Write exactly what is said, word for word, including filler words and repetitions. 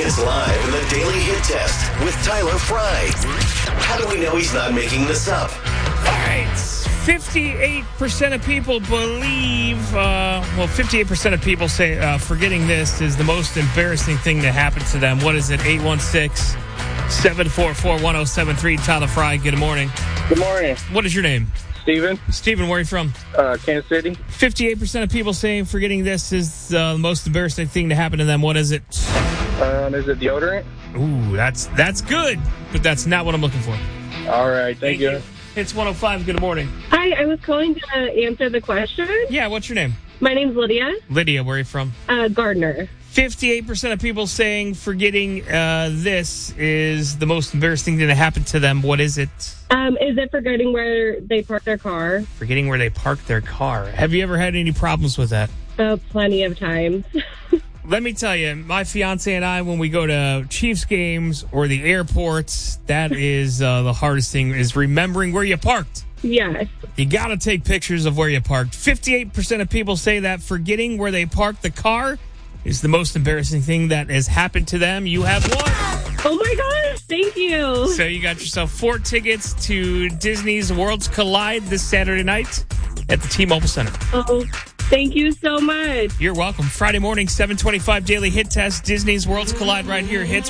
Hits live in the Daily Hit Test with Tyler Fry. How do we know he's not making this up? All right. fifty-eight percent of people believe, uh, well, fifty-eight percent of people say uh, forgetting this is the most embarrassing thing that happened to them. What is it? eight one six, seven four four, one oh seven three. Tyler Fry, good morning. Good morning. What is your name? Steven. Steven, where are you from? Uh, Kansas City. fifty-eight percent of people saying forgetting this is uh, the most embarrassing thing to happen to them. What is it? Um, is it deodorant? Ooh, that's that's good, but that's not what I'm looking for. All right, thank, Thank you. you. It's one oh five, good morning. Hi, I was calling to answer the question. Yeah, what's your name? My name's Lydia Lydia, where are you from? uh, Gardner. fifty-eight percent of people saying forgetting uh, this is the most embarrassing thing that happened to them. What is it? Um, is it forgetting where they park their car? Forgetting where they parked their car. Have you ever had any problems with that? Uh, plenty of times. Let me tell you, my fiance and I, when we go to Chiefs games or the airports, that is uh, the hardest thing, is remembering where you parked. Yes. You got to take pictures of where you parked. fifty-eight percent of people say that forgetting where they parked the car is the most embarrassing thing that has happened to them. You have won. Oh my gosh, thank you. So you got yourself four tickets to Disney's Worlds Collide this Saturday night at the T-Mobile Center. Oh, thank you so much. You're welcome. Friday morning, seven twenty-five Daily Hit Test, Disney's Worlds Collide right here. Hits